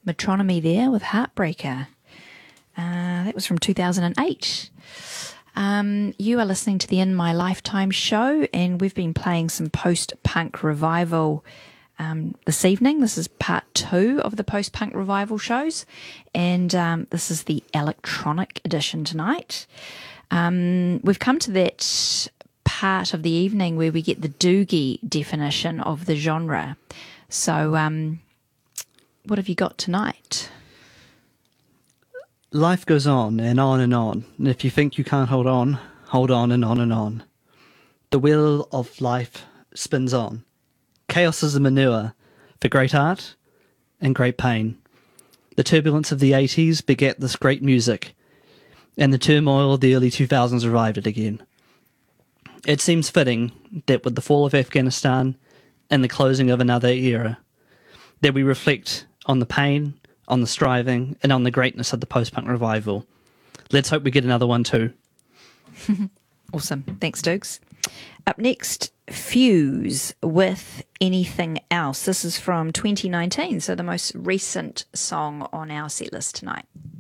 Metronomy there with Heartbreaker. That was from 2008. You are listening to the In My Lifetime show, and we've been playing some post-punk revival this evening. This is part 2 of the post-punk revival shows, and this is the electronic edition tonight. We've come to that part of the evening where we get the Doogie definition of the genre. So what have you got tonight? Life goes on and on and on. And if you think you can't hold on and on and on. The wheel of life spins on. Chaos is a manure for great art and great pain. The turbulence of the 80s begat this great music, and the turmoil of the early 2000s revived it again. It seems fitting that with the fall of Afghanistan and the closing of another era, that we reflect on the pain, on the striving, and on the greatness of the post-punk revival. Let's hope we get another one too. Awesome. Thanks, Dukes. Up next, Fuse with Anything Else. This is from 2019, so the most recent song on our set list tonight.